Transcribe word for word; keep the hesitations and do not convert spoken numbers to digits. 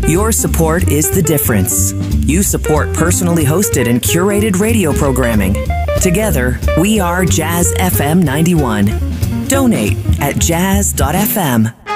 Your support is the difference. You support personally hosted and curated radio programming. Together, we are Jazz F M ninety-one. Donate at jazz dot f m.